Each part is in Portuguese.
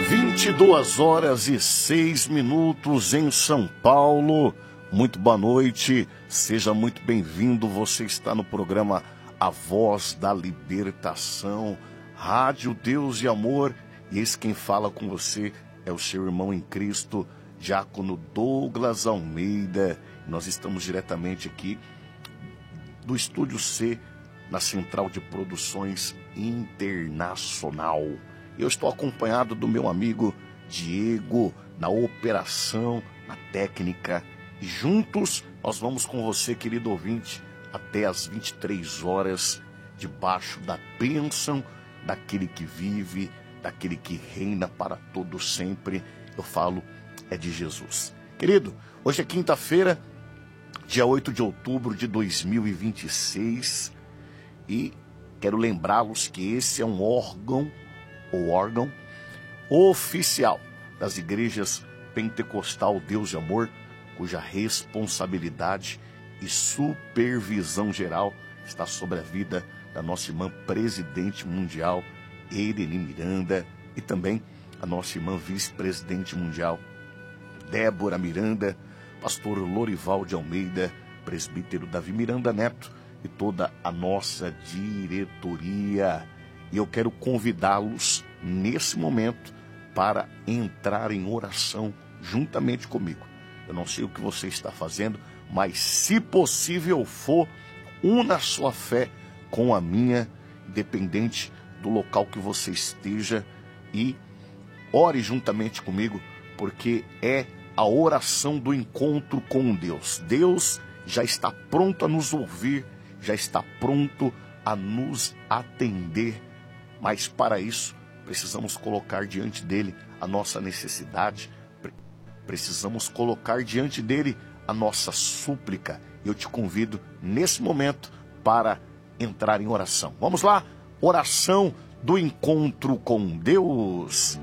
22h06 em São Paulo. Muito boa noite, seja muito bem-vindo. Você está no programa A Voz da Libertação, Rádio Deus e Amor. E esse quem fala com você é o seu irmão em Cristo, Diácono Douglas Almeida. Nós estamos diretamente aqui do Estúdio C, na Central de Produções Internacional. Eu estou acompanhado do meu amigo Diego, na operação, na técnica. E juntos nós vamos com você, querido ouvinte, até às 23 horas, debaixo da bênção daquele que vive, daquele que reina para todo sempre. Eu falo, é de Jesus. Querido, hoje é quinta-feira, dia 8 de outubro de 2026, e quero lembrá-los que esse é um órgão oficial das igrejas Pentecostal Deus de Amor, cuja responsabilidade e supervisão geral está sobre a vida da nossa irmã presidente mundial, Eireli Miranda, e também a nossa irmã vice-presidente mundial, Débora Miranda, pastor Lorival de Almeida, presbítero Davi Miranda Neto e toda a nossa diretoria. E eu quero convidá-los nesse momento para entrar em oração juntamente comigo. Eu não sei o que você está fazendo, mas se possível for, una a sua fé com a minha, independente do local que você esteja, e ore juntamente comigo, porque é a oração do encontro com Deus. Deus já está pronto a nos ouvir, já está pronto a nos atender, mas para isso precisamos colocar diante dele a nossa necessidade, precisamos colocar diante dele a nossa súplica. Eu te convido nesse momento para entrar em oração. Vamos lá, oração do encontro com Deus.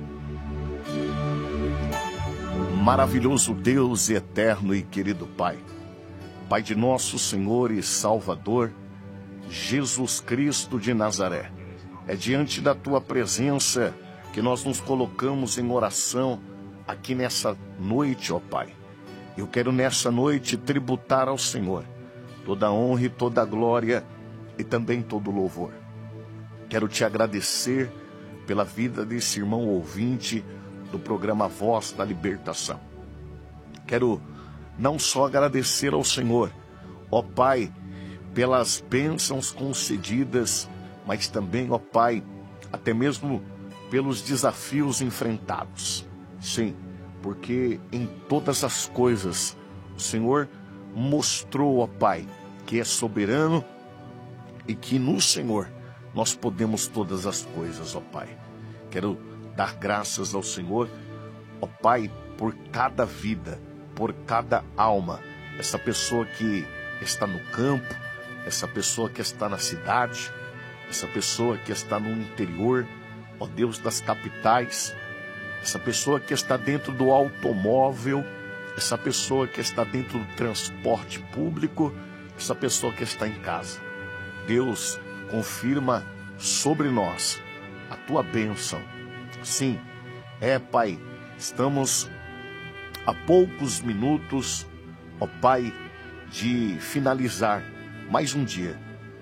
Maravilhoso Deus eterno e querido Pai, Pai de nosso Senhor e Salvador, Jesus Cristo de Nazaré, é diante da Tua presença que nós nos colocamos em oração aqui nessa noite, ó Pai. Eu quero nessa noite tributar ao Senhor toda a honra e toda a glória e também todo o louvor. Quero te agradecer pela vida desse irmão ouvinte do programa Voz da Libertação. Quero não só agradecer ao Senhor, ó Pai, pelas bênçãos concedidas, mas também, ó Pai, até mesmo pelos desafios enfrentados. Sim, porque em todas as coisas o Senhor mostrou, ó Pai, que é soberano e que no Senhor nós podemos todas as coisas, ó Pai. Quero dar graças ao Senhor, ó Pai, por cada vida, por cada alma, essa pessoa que está no campo, essa pessoa que está na cidade, essa pessoa que está no interior, ó Deus, das capitais, essa pessoa que está dentro do automóvel, essa pessoa que está dentro do transporte público, essa pessoa que está em casa. Deus, confirma sobre nós a Tua bênção. Sim, Pai, estamos a poucos minutos, ó Pai, de finalizar mais um dia,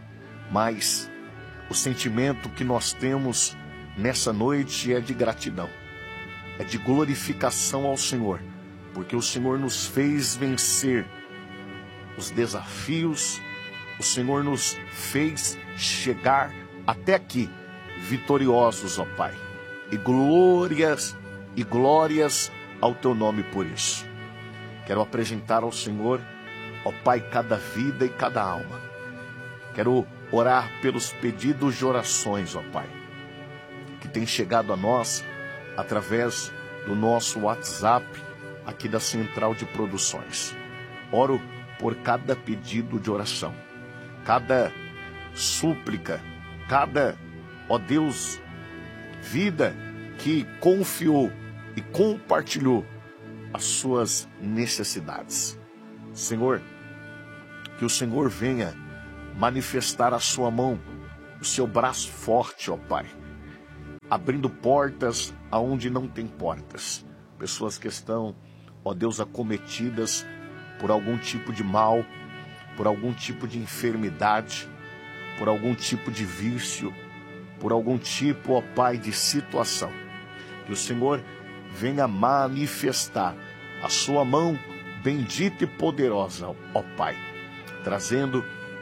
mas o sentimento que nós temos nessa noite é de gratidão, é de glorificação ao Senhor, porque o Senhor nos fez vencer os desafios, o Senhor nos fez chegar até aqui vitoriosos, ó Pai, e glórias ao Teu nome por isso. Quero apresentar ao Senhor, ó Pai, cada vida e cada alma. Quero orar pelos pedidos de orações, ó Pai, que tem chegado a nós através do nosso WhatsApp aqui da Central de Produções. Oro por cada pedido de oração, cada súplica, cada, ó Deus, vida que confiou e compartilhou as suas necessidades. Senhor, que o Senhor venha manifestar a sua mão, o seu braço forte, ó Pai, abrindo portas aonde não tem portas. Pessoas que estão, ó Deus, acometidas por algum tipo de mal, por algum tipo de enfermidade, por algum tipo de vício, por algum tipo, ó Pai, de situação. Que o Senhor venha manifestar a sua mão bendita e poderosa, ó Pai, trazendo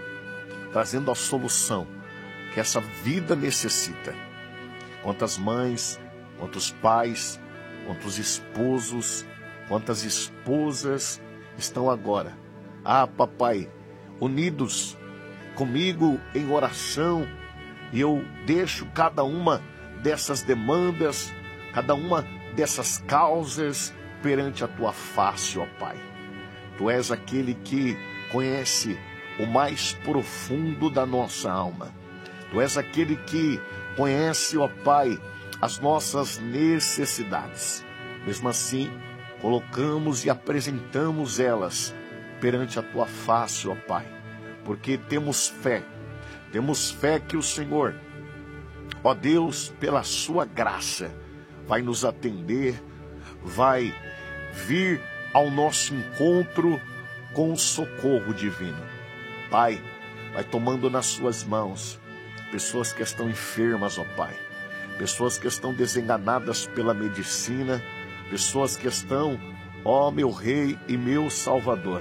a solução que essa vida necessita. Quantas mães, quantos pais, quantos esposos, quantas esposas estão agora, papai, unidos comigo em oração, e eu deixo cada uma dessas demandas, cada uma dessas causas perante a tua face, ó Pai. Tu és aquele que conhece o mais profundo da nossa alma. Tu és aquele que conhece, ó Pai, as nossas necessidades. Mesmo assim, colocamos e apresentamos elas perante a tua face, ó Pai, porque temos fé que o Senhor, ó Deus, pela sua graça, vai nos atender, vai vir ao nosso encontro com o socorro divino. Pai, vai tomando nas suas mãos pessoas que estão enfermas, ó Pai, pessoas que estão desenganadas pela medicina, pessoas que estão, ó meu Rei e meu Salvador,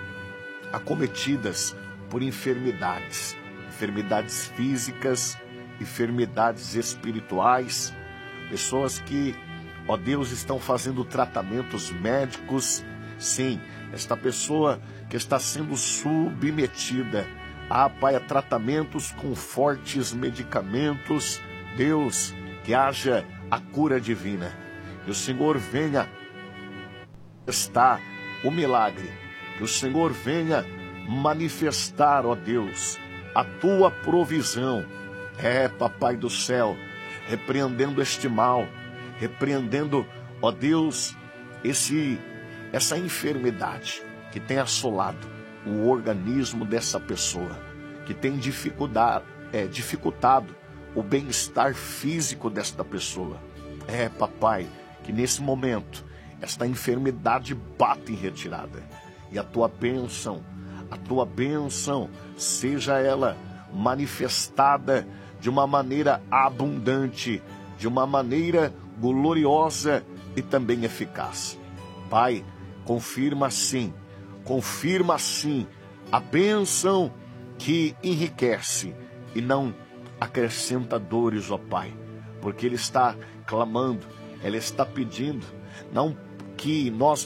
acometidas por enfermidades físicas, enfermidades espirituais, pessoas que, ó Deus, estão fazendo tratamentos médicos. Sim, esta pessoa que está sendo submetida Pai, a tratamentos com fortes medicamentos. Deus, que haja a cura divina, que o Senhor venha manifestar o milagre, que o Senhor venha manifestar, ó Deus, a tua provisão. Papai do céu, repreendendo este mal, repreendendo, ó Deus, essa enfermidade que tem assolado o organismo dessa pessoa, que tem dificultado o bem-estar físico desta pessoa. Papai, que nesse momento esta enfermidade bate em retirada, e a tua bênção seja ela manifestada de uma maneira abundante, de uma maneira gloriosa e também eficaz. Pai, confirma sim a bênção que enriquece e não acrescenta dores, ó Pai, porque Ele está clamando, Ele está pedindo, não que nós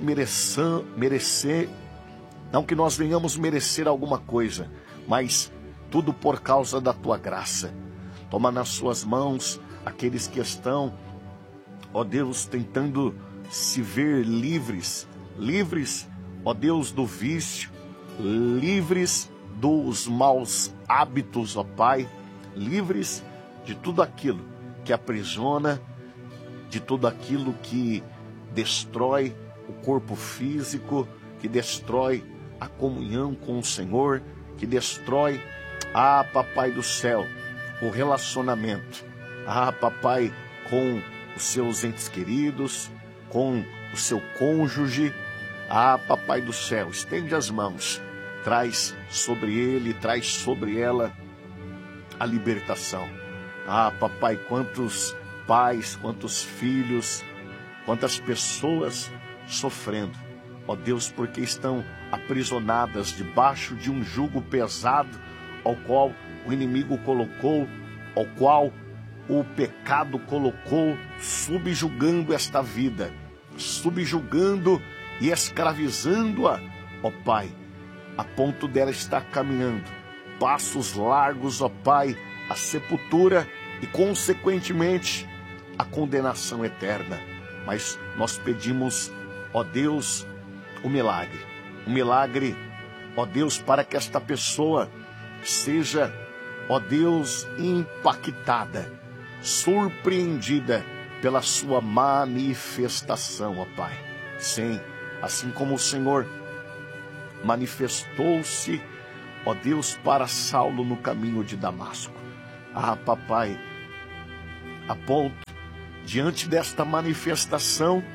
não que nós venhamos merecer alguma coisa, mas tudo por causa da tua graça. Toma nas suas mãos aqueles que estão, ó Deus, tentando se ver livres, ó Deus, do vício, livres dos maus hábitos, ó Pai, livres de tudo aquilo que aprisiona, de tudo aquilo que destrói o corpo físico, que destrói a comunhão com o Senhor, que destrói, Papai do céu, o relacionamento, Papai, com os seus entes queridos, com o seu cônjuge. Papai do céu, estende as mãos, traz sobre ele, traz sobre ela a libertação. Papai, quantos pais, quantos filhos, quantas pessoas sofrendo, ó Deus, porque estão aprisionadas debaixo de um jugo pesado ao qual o inimigo colocou, ao qual o pecado colocou, subjugando esta vida, subjugando e escravizando-a, ó Pai, a ponto dela estar caminhando passos largos, ó Pai, a sepultura e, consequentemente, a condenação eterna. Mas nós pedimos, ó Deus, o milagre, ó Deus, para que esta pessoa seja, ó Deus, impactada, surpreendida pela sua manifestação, ó Pai. Sim, assim como o Senhor manifestou-se, ó Deus, para Saulo no caminho de Damasco. Papai, a ponto, diante desta manifestação,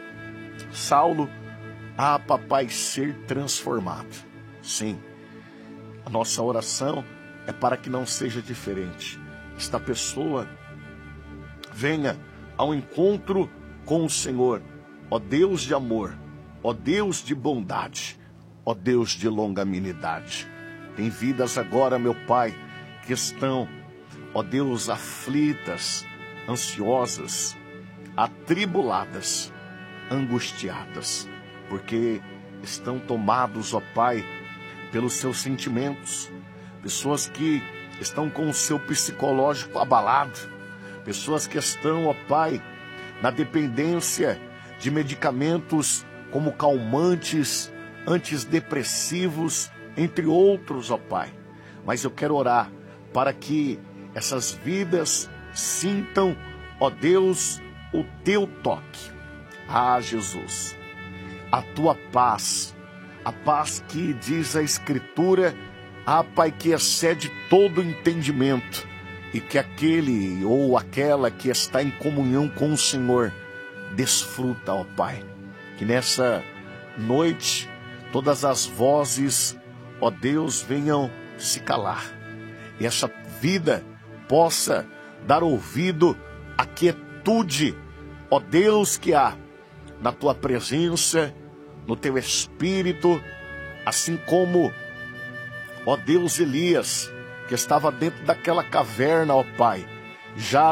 Saulo, papai, ser transformado. Sim, a nossa oração é para que não seja diferente. Esta pessoa venha ao encontro com o Senhor, ó Deus de amor, ó Deus de bondade, ó Deus de longanimidade. Tem vidas agora, meu Pai, que estão, ó Deus, aflitas, ansiosas, atribuladas, angustiadas, porque estão tomados, ó Pai, pelos seus sentimentos. Pessoas que estão com o seu psicológico abalado, pessoas que estão, ó Pai, na dependência de medicamentos como calmantes, antidepressivos, entre outros, ó Pai. Mas eu quero orar para que essas vidas sintam, ó Deus, o teu toque. Jesus, a tua paz, a paz que diz a Escritura, Pai, que excede todo entendimento, e que aquele ou aquela que está em comunhão com o Senhor desfruta, ó Pai. Que nessa noite todas as vozes, ó Deus, venham se calar, e essa vida possa dar ouvido à quietude, ó Deus, que há na tua presença, no teu Espírito, assim como, ó Deus, Elias, que estava dentro daquela caverna, ó Pai, já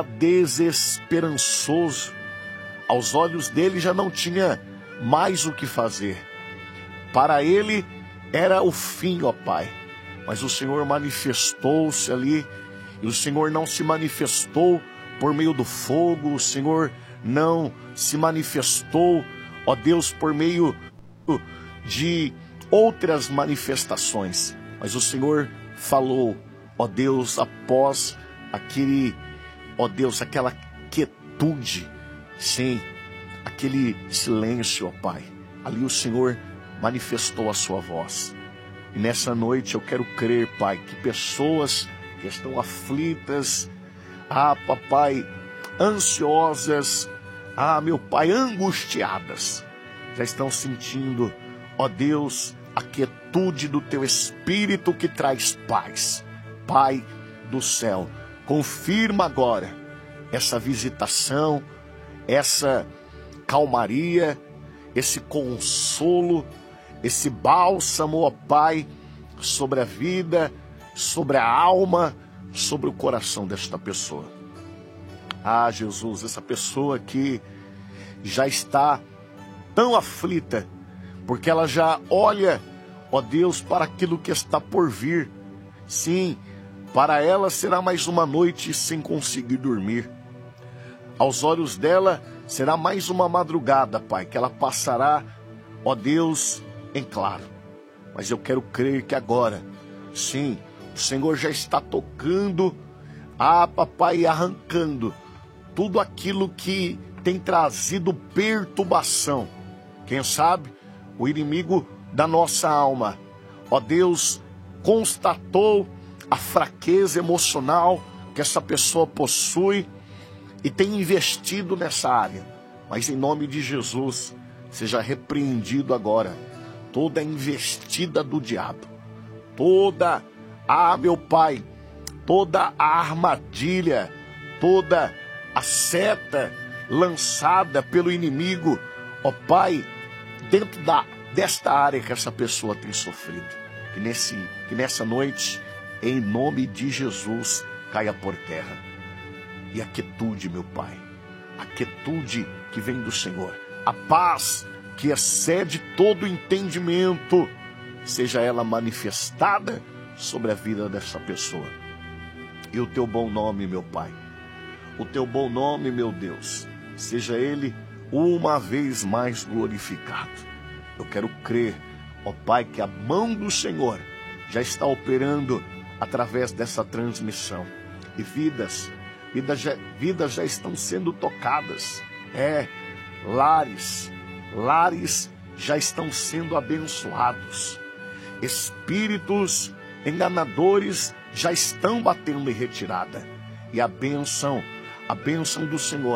desesperançoso, aos olhos dele já não tinha mais o que fazer. Para ele era o fim, ó Pai, mas o Senhor manifestou-se ali, e o Senhor não se manifestou por meio do fogo, o Senhor não se manifestou, ó Deus, por meio de outras manifestações, mas o Senhor falou, ó Deus, após ó Deus, aquela quietude, sim, aquele silêncio, ó Pai, ali o Senhor manifestou a sua voz. E nessa noite eu quero crer, Pai, que pessoas que estão aflitas, papai, ansiosas, meu Pai, angustiadas, já estão sentindo, ó Deus, a quietude do teu Espírito que traz paz. Pai do céu, confirma agora essa visitação, essa calmaria, esse consolo, esse bálsamo, ó Pai, sobre a vida, sobre a alma, sobre o coração desta pessoa. Jesus, essa pessoa que já está tão aflita, porque ela já olha, ó Deus, para aquilo que está por vir. Sim, para ela será mais uma noite sem conseguir dormir. Aos olhos dela será mais uma madrugada, Pai, que ela passará, ó Deus, em claro. Mas eu quero crer que agora, sim, o Senhor já está tocando, papai, arrancando tudo aquilo que tem trazido perturbação. Quem sabe o inimigo da nossa alma, ó Deus, constatou a fraqueza emocional que essa pessoa possui e tem investido nessa área. Mas em nome de Jesus, seja repreendido agora toda a investida do diabo, toda, meu Pai, toda a armadilha, toda a seta lançada pelo inimigo, ó Pai, dentro desta área que essa pessoa tem sofrido. Que nessa noite, em nome de Jesus, caia por terra. E a quietude, meu Pai, a quietude que vem do Senhor, a paz que excede todo entendimento, seja ela manifestada sobre a vida dessa pessoa. E o teu bom nome, meu Pai, o teu bom nome, meu Deus, seja ele uma vez mais glorificado. Eu quero crer, ó Pai, que a mão do Senhor já está operando através dessa transmissão. E vidas já estão sendo tocadas. Lares já estão sendo abençoados. Espíritos enganadores já estão batendo em retirada. E a bênção, a bênção do Senhor